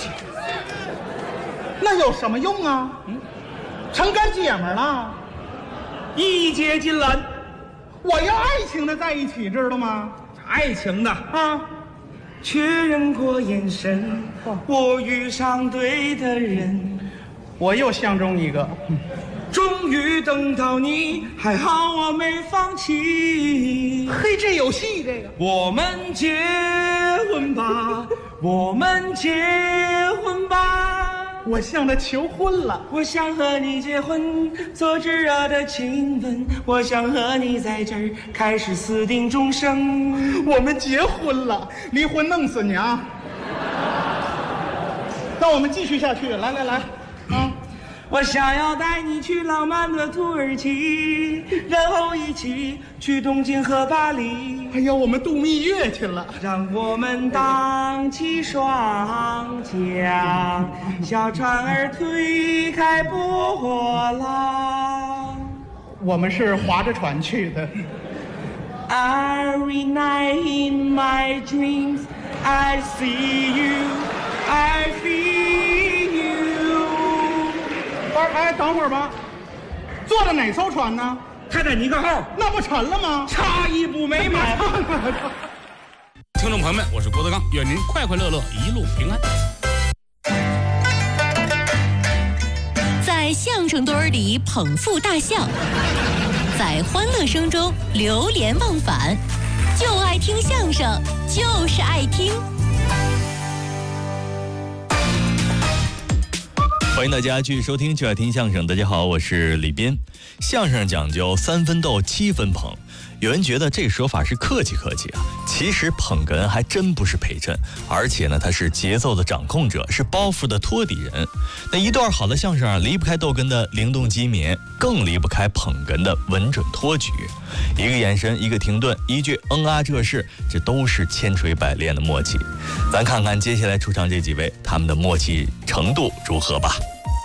去。那有什么用啊？成干姐们儿了， 义结金兰。 我要爱情的在一起，知道吗？ 爱情的啊， 确认过眼神，我遇上对的人， 我又相中一个。 终于等到你，还好我没放弃。 嘿，这有戏，这个。 我们结婚吧，我们结婚吧。 我向他求婚了， 我想和你结婚，做炙热的亲吻。我想和你在这儿开始私定终生。 我们结婚了，离婚弄死你啊！那我们继续下去，来来来，啊！ 我想要带你去浪漫的土耳其，然后一起去东京和巴黎。 哎呀，我们度蜜月去了。 让我们荡起双桨，小船儿推开波浪。 我们是划着船去的。 Every night in my dreams, I see you, I feel you。 哎，等会儿吧，坐的哪艘船呢？ 泰坦尼克号， 那不沉了吗？ 差一步没毛。 听众朋友们，我是郭德纲，愿您快快乐乐，一路平安。 在相声堆儿里捧腹大笑，在欢乐声中流连忘返，就爱听相声，就是爱听。 欢迎大家继续收听就爱听相声。大家好，我是李斌。相声讲究3分逗7分捧，有人觉得这说法是客气客气啊，其实捧哏还真不是陪衬，而且呢，他是节奏的掌控者，是包袱的托底人。那一段好的相声啊，离不开逗哏的灵动机敏，更离不开捧哏的稳准托举。一个眼神，一个停顿，一句啊这是，这都是千锤百炼的默契。咱看看接下来出场这几位，他们的默契程度如何吧。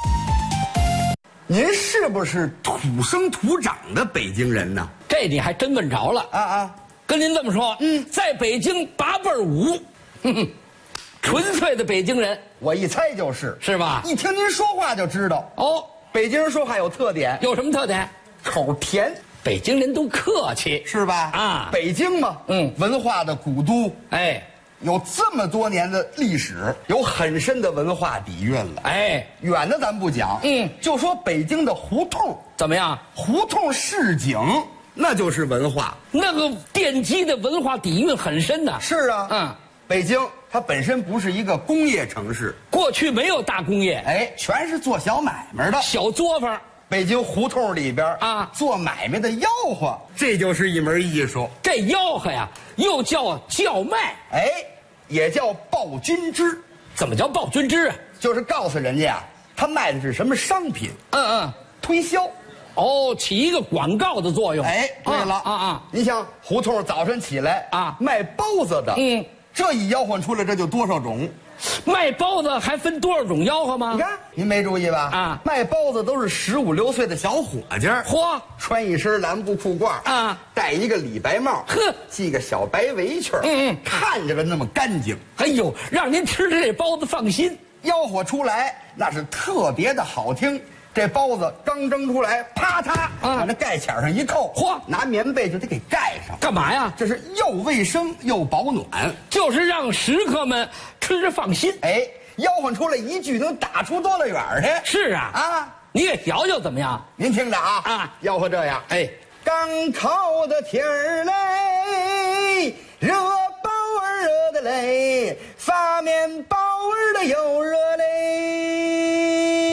您是不是土生土长的北京人呢？ 这你还真问着了啊！ 跟您这么说，在北京8辈儿5，纯粹的北京人， 我一猜就是， 是吧？ 一听您说话就知道。 哦， 北京人说话有特点， 有什么特点？ 口甜， 北京人都客气， 是吧？ 啊， 北京嘛，文化的古都， 哎， 有这么多年的历史，有很深的文化底蕴了。 哎， 远的咱不讲，就说北京的胡同怎么样？ 胡同市井，那就是文化， 那个奠基的文化底蕴很深的。 是啊，北京它本身不是一个工业城市， 过去没有大工业， 哎，全是做小买卖的小作坊。 北京胡同里边啊，做买卖的吆喝，这就是一门艺术。 这吆喝呀，又叫叫卖， 哎，也叫报均知。 怎么叫报均知啊？ 就是告诉人家啊，他卖的是什么商品。推销。 哦，起一个广告的作用。 哎，对了你像胡同早晨起来啊，卖包子的，这一吆喝出来，这就多少种。 卖包子还分多少种吆喝吗？ 你看，您没注意吧？啊，卖包子都是15、16岁的小伙计儿， 嚯， 穿一身蓝布裤褂啊，戴一个李白帽， 呵， 系个小白围裙，看着个那么干净。 哎呦，让您吃着这包子放心。 吆喝出来那是特别的好听。这包子刚蒸出来，啪嗒，把那盖签上一扣， 嚯， 拿棉被就得给盖上。 干嘛呀？ 这是又卫生又保暖， 就是让食客们吃着放心。 哎，吆喝出来一句能打出多大远去？ 是啊，你给调调怎么样？ 您听着啊，吆喝这样， 哎， 刚烤的天儿嘞，热包儿热的嘞，发面包儿的又热嘞。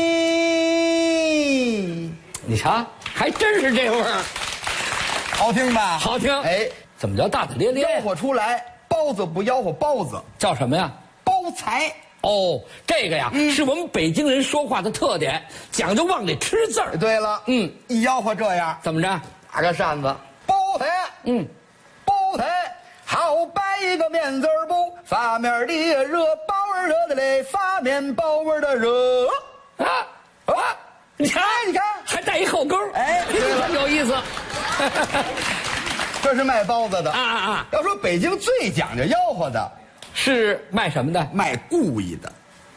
你瞧，还真是这味儿， 好听吧？ 好听。 哎， 怎么叫大大咧咧？ 吆喝出来，包子不吆喝包子， 叫什么呀？ 包财。 哦，这个呀，是我们北京人说话的特点，讲究往里吃字儿。 对了，一吆喝这样， 怎么着？ 打个扇子，包财，包财，好摆一个面字儿不，发面的热，包儿热的嘞，发面包儿的热， 你看，还带一后勾， 哎， 有意思。 这是卖包子的要说北京最讲究吆喝的， 是卖什么的？ 卖故意的。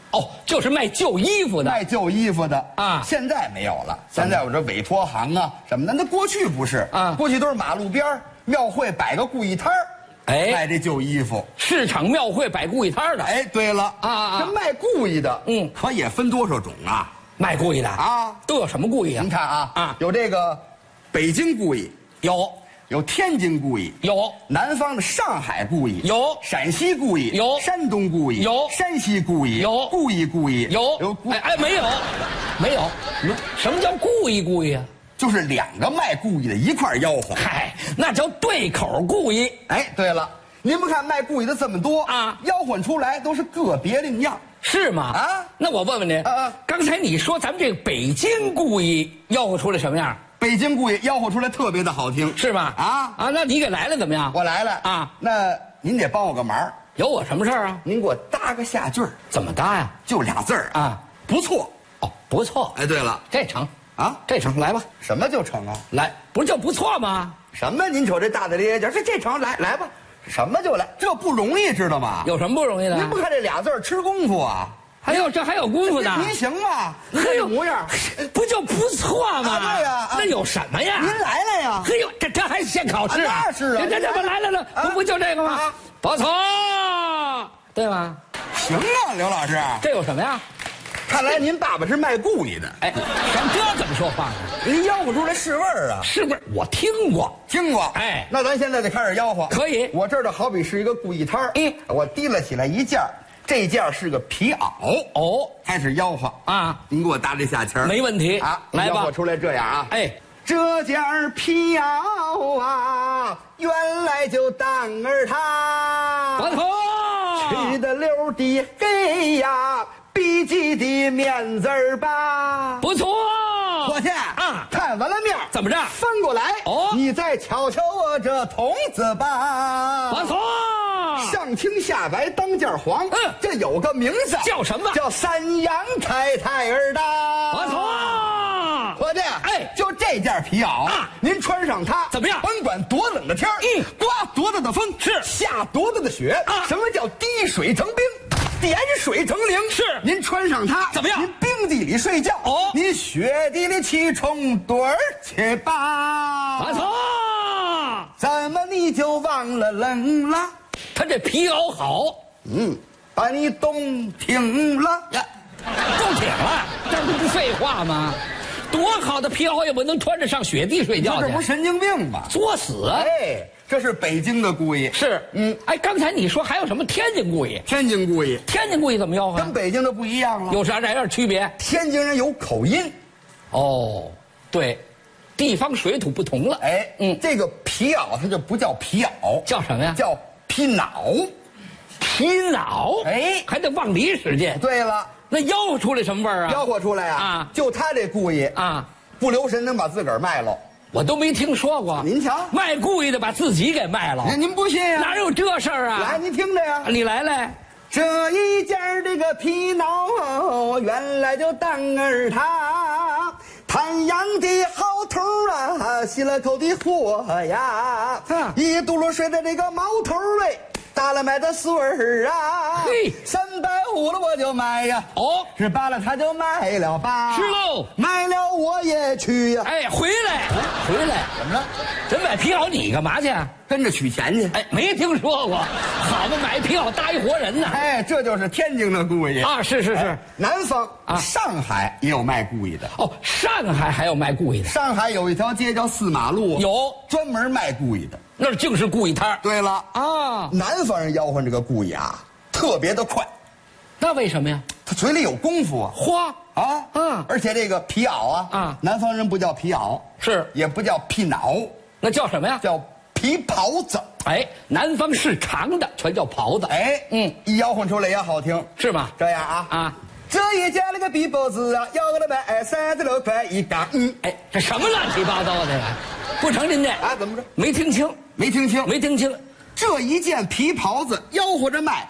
哦，就是卖旧衣服的。 卖旧衣服的啊现在没有了。现在我这委托行啊什么的，那过去不是啊过去都是马路边儿庙会摆个故意摊儿， 哎卖这旧衣服。 市场庙会摆故意摊的。 哎，对了啊这卖故意的，可也分多少种啊？ 卖故意的啊都有什么故意啊您？看啊， 啊有这个北京故意，有天津故意， 有南方的上海故意， 有陕西故意， 有山东故意， 有山西故意， 有故意有故哎，没有，没有。什么叫故意啊？ 就是两个卖故意的一块儿吆喝。 嗨，那叫对口故意。 哎，对了，您不看卖故意的这么多啊吆喝出来都是个别另样。 是吗？ 啊那我问问您，刚才你说咱们这个北京故意吆喝出来什么样？ 北京故意吆喝出来特别的好听， 是吧？ 啊， 那你给来了怎么样？ 我来了啊， 那您得帮我个忙， 有我什么事儿啊？ 您给我搭个下句儿， 怎么搭呀？ 就俩字儿啊， 不错。 哦，不错， 哎，对了这成啊， 这成，来吧， 什么就成啊？ 来，不是就不错吗？ 什么？您瞅这大大咧咧劲儿，这成来吧，什么就来，这不容易，知道吗？ 有什么不容易的？ 您不看这俩字儿吃功夫啊？ 还有这还有功夫呢？ 您行吗？您这模样， 不就不错吗？ 对呀， 那有什么呀？ 您来了呀？ 嘿呦，这还现考试啊？ 那是啊， 这不来了，不就这个吗？不错，对吗？ 行啊，刘老师， 这有什么呀？ 看来您爸爸是卖故意的。 哎，这怎么说话呢？ 您吆喝出来是味儿啊？ 是不是？我听过， 听过。 哎那咱现在就开始吆喝。 可以我这儿就好比是一个故意摊儿，我提了起来一件儿，这件儿是个皮袄。 哦， 开始吆喝啊！ 您给我搭这下签儿， 没问题啊！ 来吧吆喝出来这样啊！ 哎， 这件儿皮袄啊，原来就当儿它不错， 去的溜的黑呀，笔记的面字儿吧。 不错， 伙计啊看完了面儿怎么着翻过来哦你再瞧瞧我这筒子吧。 不错， 上青下白当件黄，这有个名字叫什么？ 叫三阳太太儿的。 不错， 伙计， 哎就这件皮袄啊您穿上它怎么样甭管多冷的天儿刮多大的风， 是下多大的雪啊什么叫滴水成冰？点水成灵， 是您穿上它怎么样您冰地里睡觉哦您雪地里起冲盹儿去吧。 不错， 怎么你就忘了冷了？ 他这皮袄好把你冻挺了呀，冻挺了，这不是废话吗？多好的皮袄也不能穿着上雪地睡觉去， 这不是神经病吗？ 作死啊！ 哎，这是北京的故意， 是，哎，刚才你说还有什么天津故意？ 天津故意天津故意怎么吆喝跟？北京的不一样了。 有啥样区别？ 天津人有口音， 哦，对，地方水土不同了。 哎，这个皮袄它就不叫皮袄， 叫什么呀？ 叫皮袄。 皮脑， 哎还得往里使劲。 对了， 那吆喝出来什么味儿啊？ 吆喝出来啊就他这故意啊， 不留神能把自个儿卖了。 我都没听说过。 您瞧卖故意的把自己给卖了， 您不信呀？ 哪有这事儿啊？ 来，您听着呀。 你来来， 这一件儿这个皮袄，原来就当儿它。滩阳的好头啊，吸了口的火呀，一嘟噜睡在这个毛头嘞，打了买的水儿啊， 嘿 350了我就买呀， 哦， 是罢了他就卖了吧， 是喽， 卖了我也去呀， 哎，回来，回来， 怎么着？ 人买皮袄你干嘛去？ 跟着取钱去？ 哎，没听说过，好嘛，买皮袄搭一活人呢。 哎，这就是天津的故意啊，是是是， 南方啊上海也有卖故意的。 哦，上海还有卖故意的， 上海有一条街叫四马路， 有专门卖故意的。 那竟是故意摊儿对了， 啊， 南方人吆喝这个故意啊，特别的快， 那为什么呀？ 他嘴里有功夫啊。 花啊，而且这个皮袄啊，南方人不叫皮袄， 是也不叫皮袄， 那叫什么呀？ 叫皮袍子。 哎，南方是长的，全叫袍子。 哎，一吆喝出来也好听， 是吗？ 这样啊啊， 这一件那个皮袍子啊，要给他卖36块一缸。 哎，这什么乱七八糟的呀？不成，您这啊，怎么着？ 没听清？ 没听清？ 没听清？ 这一件皮袍子吆喝着卖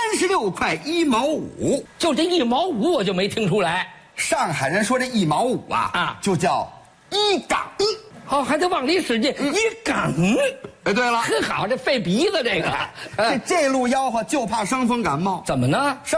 36块1毛5， 就这1毛5，我就没听出来。 上海人说这1毛5啊，就叫一缸。 哦，还得往里使劲，一梗。 哎，对了， 很好，这费鼻子这个。 这路吆喝就怕伤风感冒， 怎么呢？